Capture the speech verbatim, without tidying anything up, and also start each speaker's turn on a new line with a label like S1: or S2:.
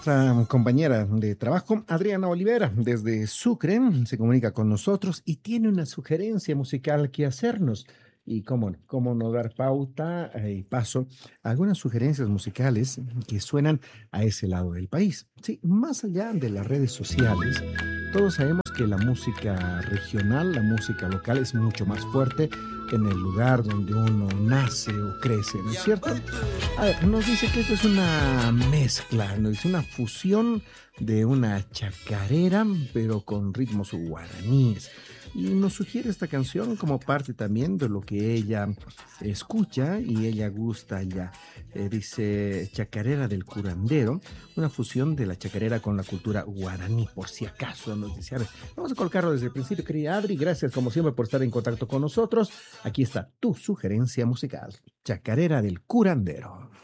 S1: nuestra compañera de trabajo, Adriana Olivera, desde Sucre, se comunica con nosotros y tiene una sugerencia musical que hacernos. Y cómo, no, cómo no dar pauta eh, y paso a algunas sugerencias musicales que suenan a ese lado del país. Sí, más allá de las redes sociales, todos sabemos que la música regional, la música local es mucho más fuerte en el lugar donde uno nace o crece, ¿no es cierto? A ver, nos dice que esto es una mezcla, ¿no? Es una fusión de una chacarera, pero con ritmos guaraníes. Y nos sugiere esta canción como parte también de lo que ella escucha y ella gusta ya. Eh, dice Chacarera del Curandero, una fusión de la chacarera con la cultura guaraní, por si acaso nos dice. A ver, vamos a colocarlo desde el principio, querida Adri. Gracias como siempre por estar en contacto con nosotros. Aquí está tu sugerencia musical, Chacarera del Curandero.